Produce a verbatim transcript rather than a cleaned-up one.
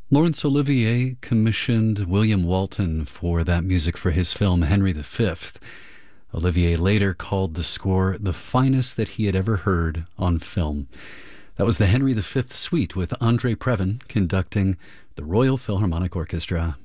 Laurence Olivier commissioned William Walton for that music for his film Henry the Fifth. Olivier later called the score the finest that he had ever heard on film. That was the Henry the Fifth Suite with Andre Previn conducting the Royal Philharmonic Orchestra.